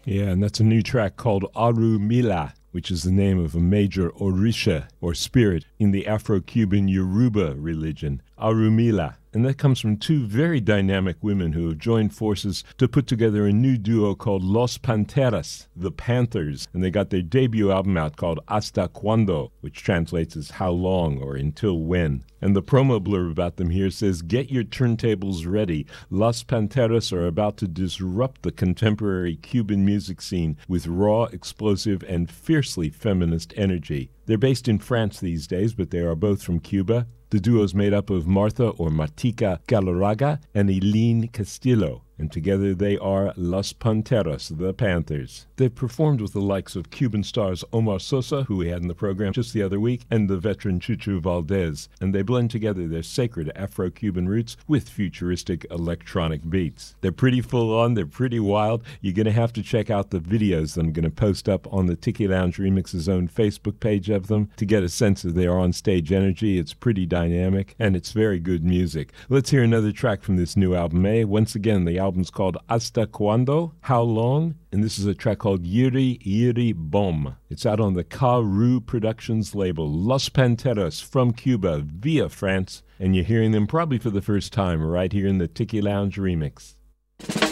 Yeah, and that's a new track called Aru Mila, which is the name of a major Orisha, or spirit, in the Afro-Cuban Yoruba religion, Arumila. And that comes from two very dynamic women who have joined forces to put together a new duo called Los Panteras, the Panthers. And they got their debut album out called Hasta Cuando, which translates as How Long or Until When. And the promo blurb about them here says, "Get your turntables ready. Los Panteras are about to disrupt the contemporary Cuban music scene with raw, explosive, and fiercely feminist energy." They're based in France these days, but they are both from Cuba. The duo is made up of Martha or Martica Galarraga and Eileen Castillo, and together they are Los Panteras, the Panthers. They've performed with the likes of Cuban stars Omar Sosa, who we had in the program just the other week, and the veteran Chucho Valdez, and they blend together their sacred Afro-Cuban roots with futuristic electronic beats. They're pretty full-on, they're pretty wild. You're going to have to check out the videos that I'm going to post up on the Tiki Lounge Remix's own Facebook page of them to get a sense of their on-stage energy. It's pretty dynamic, and it's very good music. Let's hear another track from this new album, eh? Once again, the album's called Hasta Cuando, How Long? And this is a track called Yiri Yiri Bom. It's out on the Karu Productions label. Los Panteras from Cuba via France, and you're hearing them probably for the first time right here in the Tiki Lounge Remix.